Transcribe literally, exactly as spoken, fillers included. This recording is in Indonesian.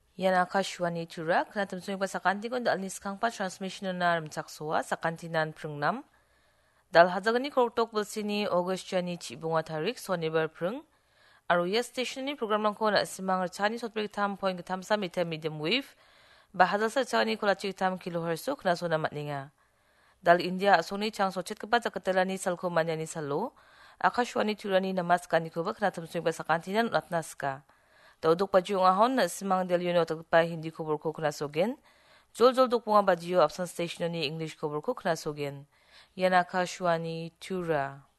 Yan akashwani turak na tumsumi pa sa kanti ko dal niskang pa transmission na ramchaksuwa sa kantinan prengnam. Dal hazagani kortok bulsini August jani chibunga tarik sonibar preng. Aru yes station ni program lang ko na simang rachani sotbrik tam point tam sa meter medium wave. Bahadal sa chani ko la chik tam kilohertz na so na matninga. Dal India asoni chang so chit kapat sa katelani salko manyani salo. Akashwani turani na mas kaniko ba na tumsumi pa sa kantinan atnaska. Dauduk pajiyo nga hon na simang del yun o tagpay hindi cover ko kunasogin. Jol-jol duk mga bajiyo absent station ni English cover ko kunasogin. Yan akashwani tura.